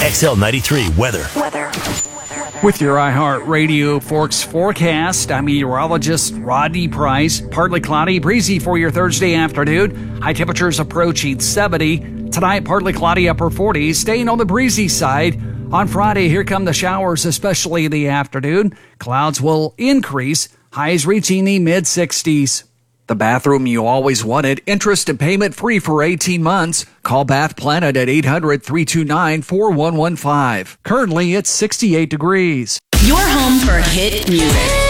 XL93 weather. With your iHeartRadio Forks forecast, I'm meteorologist Rodney Price. Partly cloudy, breezy for your Thursday afternoon. High temperatures approaching 70. Tonight, partly cloudy, upper 40s, staying on the breezy side. On Friday, here come the showers, especially in the afternoon. Clouds will increase, highs reaching the mid-60s. The bathroom you always wanted, interest and payment free for 18 months. Call Bath Planet at 800-329-4115. Currently, it's 68 degrees. Your home for hit music.